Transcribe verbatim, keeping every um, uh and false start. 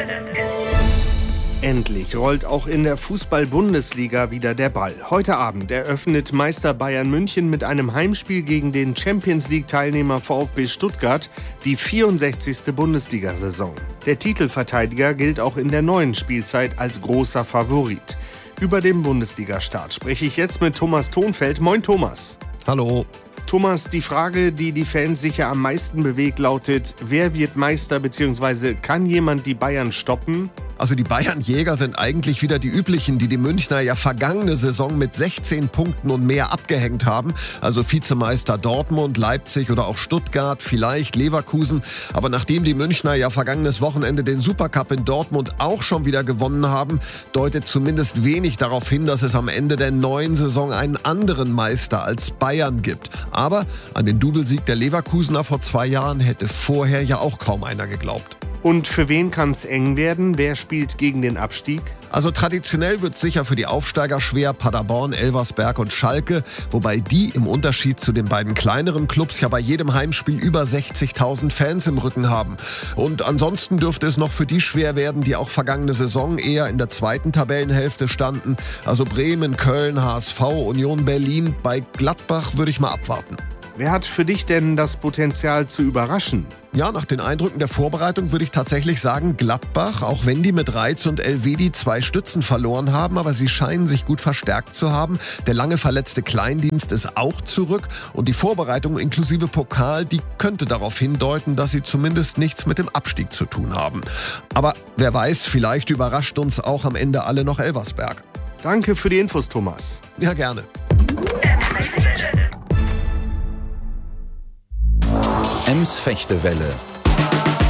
Endlich rollt auch in der Fußball-Bundesliga wieder der Ball. Heute Abend eröffnet Meister Bayern München mit einem Heimspiel gegen den Champions-League-Teilnehmer VfB Stuttgart die vierundsechzigste Bundesliga-Saison. Der Titelverteidiger gilt auch in der neuen Spielzeit als großer Favorit. Über den Bundesliga-Start spreche ich jetzt mit Thomas Thonfeld. Moin Thomas. Hallo. Thomas, die Frage, die die Fans sicher am meisten bewegt, lautet: Wer wird Meister bzw. kann jemand die Bayern stoppen? Also die Bayern-Jäger sind eigentlich wieder die üblichen, die die Münchner ja vergangene Saison mit sechzehn Punkten und mehr abgehängt haben. Also Vizemeister Dortmund, Leipzig oder auch Stuttgart, vielleicht Leverkusen. Aber nachdem die Münchner ja vergangenes Wochenende den Supercup in Dortmund auch schon wieder gewonnen haben, deutet zumindest wenig darauf hin, dass es am Ende der neuen Saison einen anderen Meister als Bayern gibt. Aber an den Doublesieg der Leverkusener vor zwei Jahren hätte vorher ja auch kaum einer geglaubt. Und für wen kann es eng werden? Wer spielt gegen den Abstieg? Also traditionell wird es sicher für die Aufsteiger schwer, Paderborn, Elversberg und Schalke, wobei die im Unterschied zu den beiden kleineren Clubs ja bei jedem Heimspiel über sechzigtausend Fans im Rücken haben. Und ansonsten dürfte es noch für die schwer werden, die auch vergangene Saison eher in der zweiten Tabellenhälfte standen. Also Bremen, Köln, H S V, Union Berlin. Bei Gladbach würde ich mal abwarten. Wer hat für dich denn das Potenzial zu überraschen? Ja, nach den Eindrücken der Vorbereitung würde ich tatsächlich sagen Gladbach, auch wenn die mit Reitz und Elvedi zwei Stützen verloren haben, aber sie scheinen sich gut verstärkt zu haben. Der lange verletzte Kleindienst ist auch zurück und die Vorbereitung inklusive Pokal, die könnte darauf hindeuten, dass sie zumindest nichts mit dem Abstieg zu tun haben. Aber wer weiß, vielleicht überrascht uns auch am Ende alle noch Elversberg. Danke für die Infos, Thomas. Ja, gerne. Ems Fechtewelle,